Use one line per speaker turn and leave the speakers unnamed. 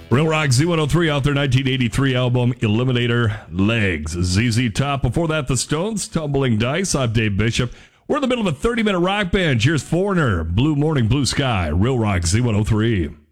Real Rock Z103 out their 1983 album Eliminator Legs. ZZ Top. Before that, The Stones, Tumbling Dice. I'm Dave Bishop. We're in the middle of a 30-minute rock band. Here's Foreigner, Blue Morning, Blue Sky. Real Rock Z103.